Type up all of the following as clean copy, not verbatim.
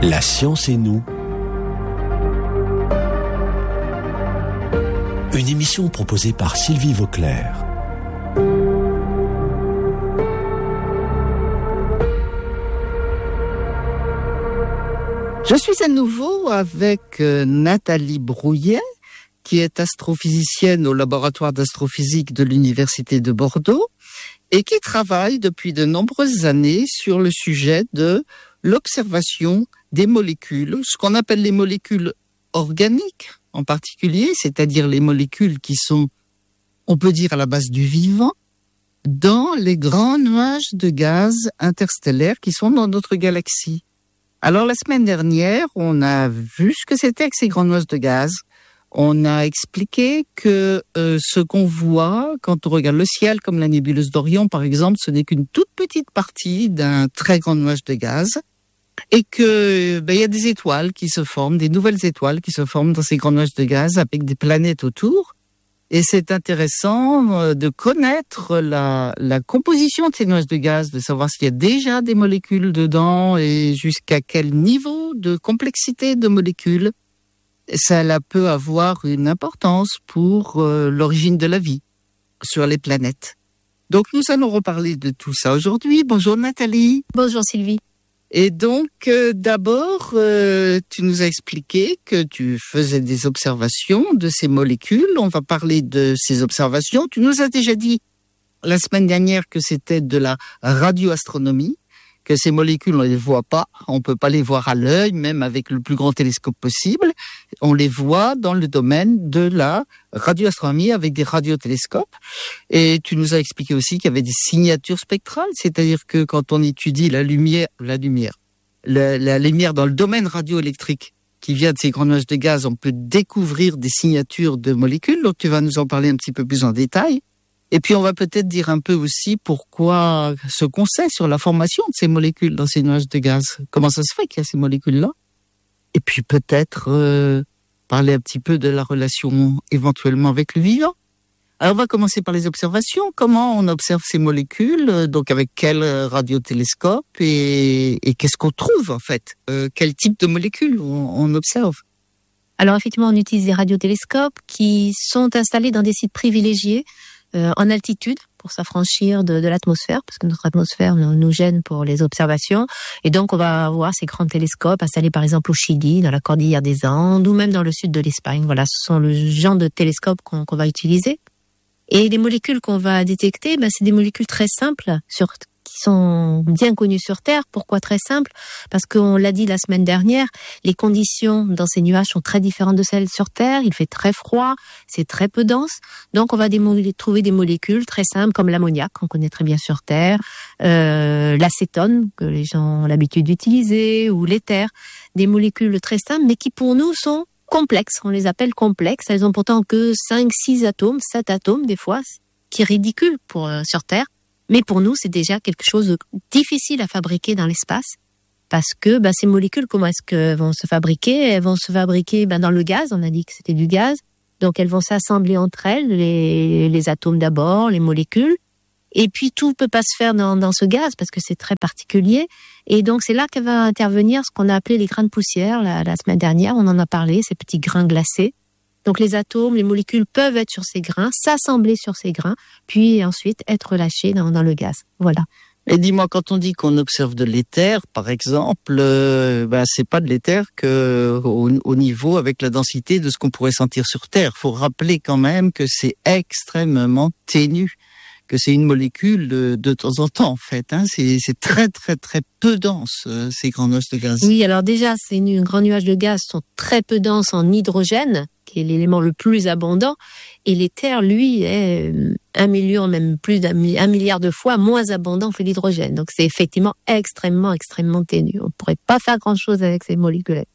La science et nous. Une émission proposée par Sylvie Vauclair. Je suis à nouveau avec Nathalie Brouillet, qui est astrophysicienne au laboratoire d'astrophysique de l'Université de Bordeaux et qui travaille depuis de nombreuses années sur le sujet de l'observation des molécules, ce qu'on appelle les molécules organiques en particulier, c'est-à-dire les molécules qui sont, on peut dire, à la base du vivant, dans les grands nuages de gaz interstellaires qui sont dans notre galaxie. Alors la semaine dernière, on a vu ce que c'était que ces grands nuages de gaz. On a expliqué que ce qu'on voit quand on regarde le ciel, comme la nébuleuse d'Orion par exemple, ce n'est qu'une toute petite partie d'un très grand nuage de gaz. Et que y a des étoiles qui se forment, des nouvelles étoiles qui se forment dans ces grands nuages de gaz avec des planètes autour. Et c'est intéressant de connaître la composition de ces nuages de gaz, de savoir s'il y a déjà des molécules dedans et jusqu'à quel niveau de complexité de molécules ça peut avoir une importance pour l'origine de la vie sur les planètes. Donc nous allons reparler de tout ça aujourd'hui. Bonjour Nathalie. Bonjour Sylvie. Et donc, d'abord, tu nous as expliqué que tu faisais des observations de ces molécules. On va parler de ces observations. Tu nous as déjà dit la semaine dernière que c'était de la radioastronomie, que ces molécules, on ne les voit pas. On ne peut pas les voir à l'œil, même avec le plus grand télescope possible. On les voit dans le domaine de la radioastronomie avec des radiotélescopes. Et tu nous as expliqué aussi qu'il y avait des signatures spectrales, c'est-à-dire que quand on étudie la lumière dans le domaine radioélectrique qui vient de ces grands nuages de gaz, on peut découvrir des signatures de molécules. Donc tu vas nous en parler un petit peu plus en détail. Et puis, on va peut-être dire un peu aussi pourquoi ce qu'on sait sur la formation de ces molécules dans ces nuages de gaz. Comment ça se fait qu'il y a ces molécules-là? Et puis peut-être parler un petit peu de la relation éventuellement avec le vivant. Alors, on va commencer par les observations. Comment on observe ces molécules? Donc, avec quel radiotélescope? Et qu'est-ce qu'on trouve, en fait? Quel type de molécules on observe? Alors, effectivement, on utilise des radiotélescopes qui sont installés dans des sites privilégiés en altitude pour s'affranchir de l'atmosphère, parce que notre atmosphère nous gêne pour les observations. Et donc, on va avoir ces grands télescopes installés par exemple au Chili, dans la cordillère des Andes, ou même dans le sud de l'Espagne. Voilà, ce sont le genre de télescopes qu'on va utiliser. Et les molécules qu'on va détecter, c'est des molécules très simples qui sont bien connues sur Terre. Pourquoi très simples? Parce qu'on l'a dit la semaine dernière, les conditions dans ces nuages sont très différentes de celles sur Terre. Il fait très froid, c'est très peu dense. Donc on va trouver des molécules très simples comme l'ammoniac, qu'on connaît très bien sur Terre, l'acétone, que les gens ont l'habitude d'utiliser, ou l'éther. Des molécules très simples, mais qui pour nous sont complexes. On les appelle complexes. Elles ont pourtant que 5, 6 atomes, 7 atomes des fois, qui est ridicule sur Terre. Mais pour nous, c'est déjà quelque chose de difficile à fabriquer dans l'espace, parce que ces molécules, comment est-ce qu'elles vont se fabriquer? Elles vont se fabriquer dans le gaz, on a dit que c'était du gaz, donc elles vont s'assembler entre elles, les atomes d'abord, les molécules, et puis tout ne peut pas se faire dans ce gaz, parce que c'est très particulier, et donc c'est là que va intervenir ce qu'on a appelé les grains de poussière, la semaine dernière, on en a parlé, ces petits grains glacés. Donc les atomes, les molécules peuvent être sur ces grains, s'assembler sur ces grains, puis ensuite être relâchés dans le gaz. Voilà. Et dis-moi, quand on dit qu'on observe de l'éther, par exemple, c'est pas de l'éther au niveau avec la densité de ce qu'on pourrait sentir sur Terre. Faut rappeler quand même que c'est extrêmement ténu, que c'est une molécule de temps en temps en fait. C'est très très très peu dense ces grands nuages de gaz. Oui, alors déjà, ces grands nuages de gaz sont très peu denses en hydrogène, qui est l'élément le plus abondant, et l'éther, lui, est 1 million, même plus d'1 milliard de fois moins abondant que l'hydrogène. Donc c'est effectivement extrêmement, extrêmement ténu. On ne pourrait pas faire grand-chose avec ces molécules.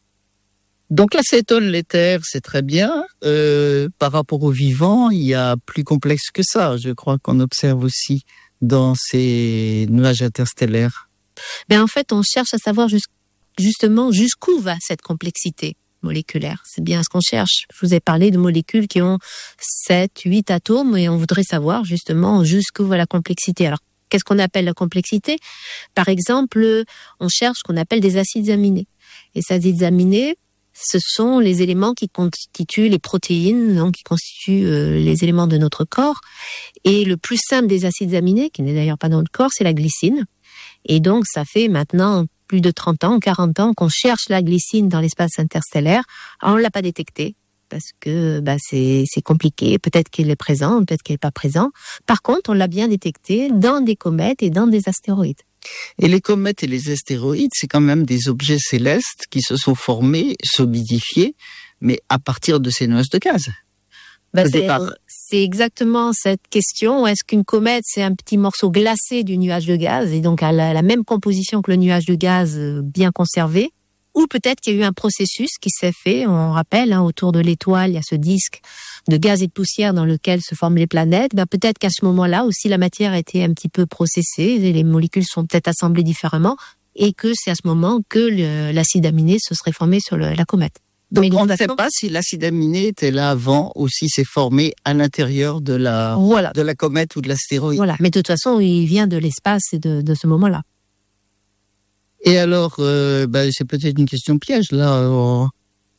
Donc l'acétone, l'éther, c'est très bien. Par rapport au vivant, il y a plus complexe que ça. Je crois qu'on observe aussi dans ces nuages interstellaires. En fait, on cherche à savoir justement jusqu'où va cette complexité moléculaire. C'est bien ce qu'on cherche. Je vous ai parlé de molécules qui ont 7, 8 atomes et on voudrait savoir justement jusqu'où va la complexité. Alors, Qu'est-ce qu'on appelle la complexité? Par exemple, on cherche ce qu'on appelle des acides aminés. Et ces acides aminés, ce sont les éléments qui constituent les protéines, donc qui constituent les éléments de notre corps. Et le plus simple des acides aminés, qui n'est d'ailleurs pas dans le corps, c'est la glycine. Et donc, ça fait maintenant plus de 30 ans, 40 ans qu'on cherche la glycine dans l'espace interstellaire. Alors, on l'a pas détectée parce que c'est compliqué. Peut-être qu'elle est présente, peut-être qu'elle n'est pas présente. Par contre, on l'a bien détectée dans des comètes et dans des astéroïdes. Et les comètes et les astéroïdes, c'est quand même des objets célestes qui se sont formés, solidifiés, mais à partir de ces nuages de gaz. C'est exactement cette question. Est-ce qu'une comète, c'est un petit morceau glacé du nuage de gaz et donc a la même composition que le nuage de gaz bien conservé? Ou peut-être qu'il y a eu un processus qui s'est fait, on rappelle, autour de l'étoile, il y a ce disque de gaz et de poussière dans lequel se forment les planètes. Peut-être qu'à ce moment-là aussi, la matière a été un petit peu processée, et les molécules sont peut-être assemblées différemment, et que c'est à ce moment que l'acide aminé se serait formé sur la comète. Donc on ne sait pas si l'acide aminé était là avant ou si c'est formé à l'intérieur de la comète ou de l'astéroïde. Voilà, mais de toute façon, il vient de l'espace et de ce moment-là. Et alors, c'est peut-être une question piège là.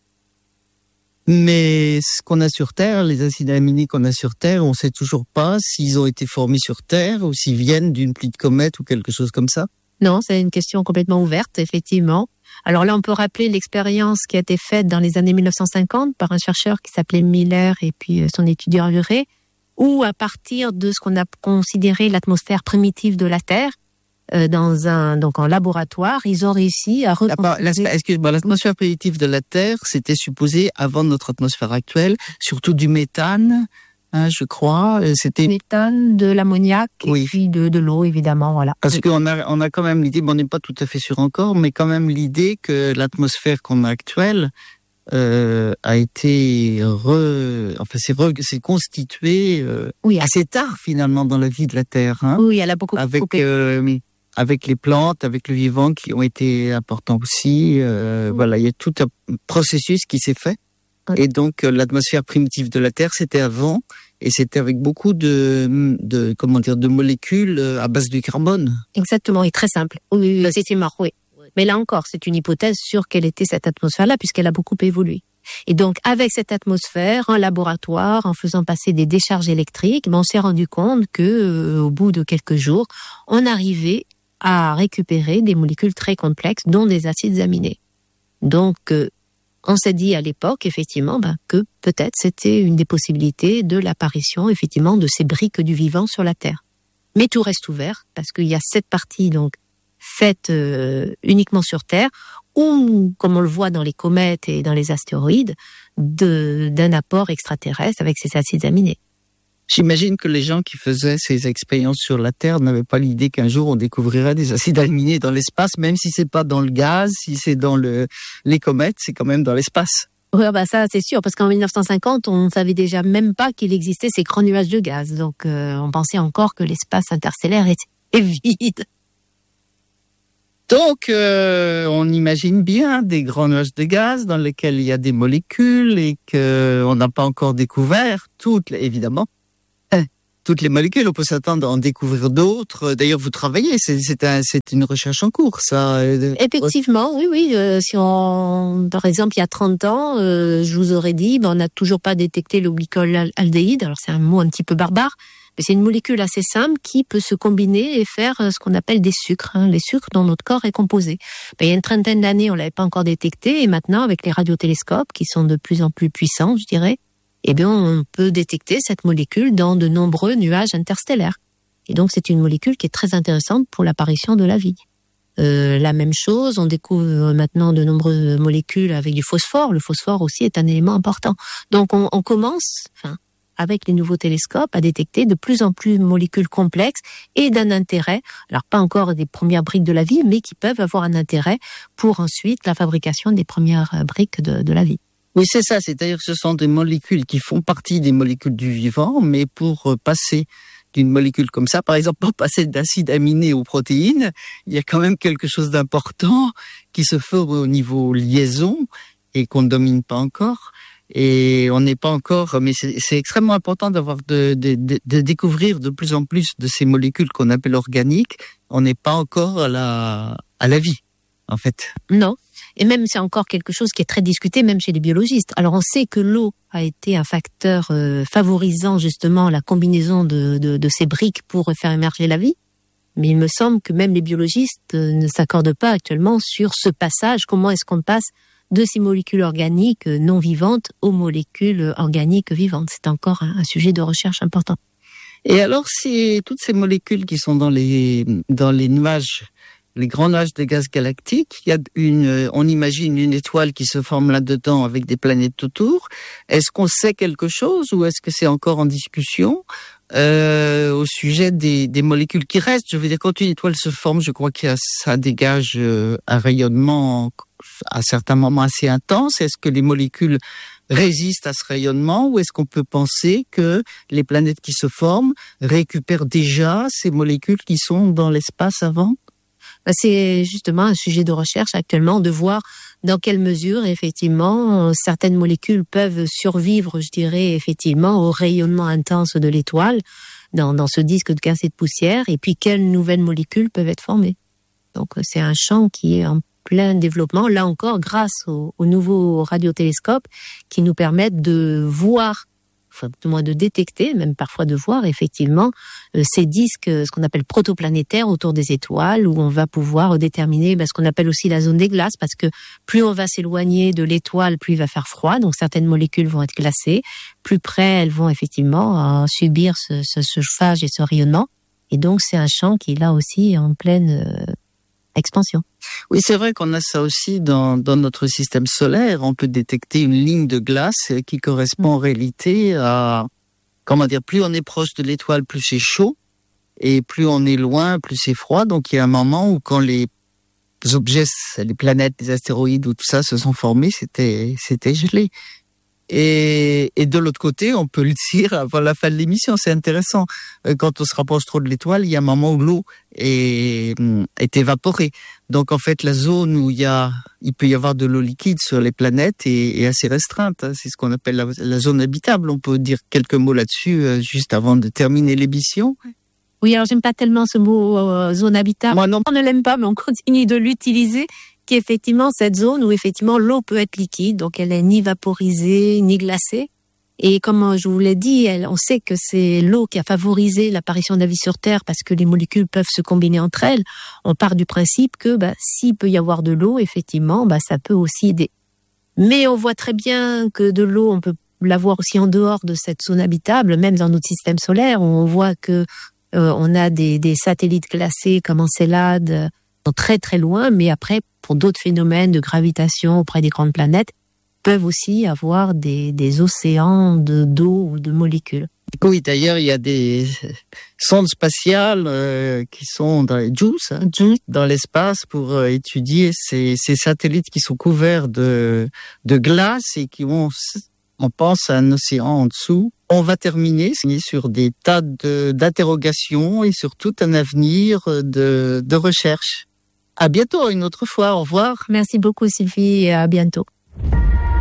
Mais ce qu'on a sur Terre, les acides aminés qu'on a sur Terre, on ne sait toujours pas s'ils ont été formés sur Terre ou s'ils viennent d'une pluie de comètes ou quelque chose comme ça. Non, c'est une question complètement ouverte, effectivement. Alors là, on peut rappeler l'expérience qui a été faite dans les années 1950 par un chercheur qui s'appelait Miller et puis son étudiant Urey, où à partir de ce qu'on a considéré l'atmosphère primitive de la Terre, en laboratoire, ils ont réussi à reconstruire. Excuse-moi, l'atmosphère primitive de la Terre, c'était supposé avant notre atmosphère actuelle, surtout du méthane, je crois. C'était du méthane, de l'ammoniac, et puis de l'eau, évidemment, voilà. Parce qu'on a quand même l'idée, on n'est pas tout à fait sûr encore, mais quand même l'idée que l'atmosphère qu'on a actuelle a été c'est constitué assez tard finalement dans la vie de la Terre. Oui, elle a beaucoup coupé. Avec les plantes, avec le vivant qui ont été importants aussi. Voilà, il y a tout un processus qui s'est fait. Et donc l'atmosphère primitive de la Terre, c'était avant, et c'était avec beaucoup de molécules à base de carbone. Exactement, et très simple. Oui, c'était mort, oui. Mais là encore, c'est une hypothèse sur quelle était cette atmosphère-là, puisqu'elle a beaucoup évolué. Et donc, avec cette atmosphère, en laboratoire, en faisant passer des décharges électriques, on s'est rendu compte que, au bout de quelques jours, on arrivait à récupérer des molécules très complexes, dont des acides aminés. Donc, on s'est dit à l'époque, effectivement, que peut-être c'était une des possibilités de l'apparition, effectivement, de ces briques du vivant sur la Terre. Mais tout reste ouvert, parce qu'il y a cette partie, donc, faite uniquement sur Terre, ou, comme on le voit dans les comètes et dans les astéroïdes, d'un apport extraterrestre avec ces acides aminés. J'imagine que les gens qui faisaient ces expériences sur la Terre n'avaient pas l'idée qu'un jour on découvrirait des acides aminés dans l'espace, même si c'est pas dans le gaz, si c'est dans les comètes, c'est quand même dans l'espace. Oui, ça c'est sûr, parce qu'en 1950, on ne savait déjà même pas qu'il existait ces grands nuages de gaz. Donc on pensait encore que l'espace interstellaire était vide. Donc, on imagine bien des grands nuages de gaz dans lesquels il y a des molécules et qu'on n'a pas encore découvert toutes les molécules. On peut s'attendre à en découvrir d'autres. D'ailleurs, vous travaillez, c'est une recherche en cours, ça. Effectivement, oui. Par exemple, il y a 30 ans, je vous aurais dit, on n'a toujours pas détecté le glycolaldéhyde. Alors, c'est un mot un petit peu barbare. Mais c'est une molécule assez simple qui peut se combiner et faire ce qu'on appelle des sucres, les sucres dont notre corps est composé. Il y a une trentaine d'années, on l'avait pas encore détecté, et maintenant, avec les radiotélescopes, qui sont de plus en plus puissants, je dirais, on peut détecter cette molécule dans de nombreux nuages interstellaires. Et donc, c'est une molécule qui est très intéressante pour l'apparition de la vie. La même chose, on découvre maintenant de nombreuses molécules avec du phosphore. Le phosphore aussi est un élément important. Donc, on commence, avec les nouveaux télescopes, à détecter de plus en plus de molécules complexes et d'un intérêt, alors pas encore des premières briques de la vie, mais qui peuvent avoir un intérêt pour ensuite la fabrication des premières briques de la vie. Oui, c'est ça. C'est-à-dire que ce sont des molécules qui font partie des molécules du vivant, mais pour passer d'une molécule comme ça, par exemple, pour passer d'acide aminé aux protéines, il y a quand même quelque chose d'important qui se fait au niveau liaison et qu'on ne domine pas encore. Et on n'est pas encore, mais c'est extrêmement important de découvrir de plus en plus de ces molécules qu'on appelle organiques. On n'est pas encore à la vie, en fait. Non. Et même, c'est encore quelque chose qui est très discuté, même chez les biologistes. Alors, on sait que l'eau a été un facteur favorisant, justement, la combinaison de ces briques pour faire émerger la vie. Mais il me semble que même les biologistes ne s'accordent pas actuellement sur ce passage. Comment est-ce qu'on passe de ces molécules organiques non vivantes aux molécules organiques vivantes? C'est encore un sujet de recherche important. Et alors, toutes ces molécules qui sont dans les nuages, les grands nuages de gaz galactiques, on imagine une étoile qui se forme là-dedans avec des planètes autour. Est-ce qu'on sait quelque chose ou est-ce que c'est encore en discussion au sujet des molécules qui restent? Je veux dire, quand une étoile se forme, je crois que ça dégage un rayonnement à certains moments assez intense. Est-ce que les molécules résistent à ce rayonnement ou est-ce qu'on peut penser que les planètes qui se forment récupèrent déjà ces molécules qui sont dans l'espace avant? C'est justement un sujet de recherche actuellement, de voir dans quelle mesure, effectivement, certaines molécules peuvent survivre, je dirais, effectivement, au rayonnement intense de l'étoile, dans ce disque de gaz et de poussière, et puis quelles nouvelles molécules peuvent être formées. Donc, c'est un champ qui est en plein développement, là encore, grâce aux nouveaux radiotélescopes qui nous permettent de voir, enfin, du moins de détecter, même parfois de voir effectivement ces disques, ce qu'on appelle protoplanétaires autour des étoiles, où on va pouvoir déterminer ce qu'on appelle aussi la zone des glaces, parce que plus on va s'éloigner de l'étoile, plus il va faire froid, donc certaines molécules vont être glacées, plus près elles vont effectivement subir ce chauffage et ce rayonnement, et donc c'est un champ qui est là aussi en pleine expansion. Oui, c'est vrai qu'on a ça aussi dans notre système solaire. On peut détecter une ligne de glace qui correspond en réalité à, plus on est proche de l'étoile, plus c'est chaud, et plus on est loin, plus c'est froid. Donc il y a un moment où quand les objets, les planètes, les astéroïdes ou tout ça se sont formés, c'était gelé. Et de l'autre côté, on peut le dire avant la fin de l'émission, c'est intéressant. Quand on se rapproche trop de l'étoile, il y a un moment où l'eau est évaporée. Donc en fait, la zone où il peut y avoir de l'eau liquide sur les planètes est assez restreinte. C'est ce qu'on appelle la zone habitable. On peut dire quelques mots là-dessus juste avant de terminer l'émission. Oui, alors j'aime pas tellement ce mot zone habitable. Moi non. On ne l'aime pas, mais on continue de l'utiliser. Qui est effectivement cette zone où effectivement l'eau peut être liquide, donc elle est ni vaporisée ni glacée. Et comme je vous l'ai dit, on sait que c'est l'eau qui a favorisé l'apparition de la vie sur Terre parce que les molécules peuvent se combiner entre elles. On part du principe que s'il peut y avoir de l'eau, effectivement, ça peut aussi aider. Mais on voit très bien que de l'eau, on peut l'avoir aussi en dehors de cette zone habitable, même dans notre système solaire, où on voit que on a des satellites glacés comme Encelade, très très loin, mais après, pour d'autres phénomènes de gravitation auprès des grandes planètes, peuvent aussi avoir des océans d'eau ou de molécules. Oui, d'ailleurs, il y a des sondes spatiales qui sont dans les JUICE, dans l'espace pour étudier ces satellites qui sont couverts de glace et qui ont, on pense, un océan en dessous. On va terminer sur des tas d'interrogations et sur tout un avenir de recherche. À bientôt, une autre fois. Au revoir. Merci beaucoup, Sylvie, et à bientôt.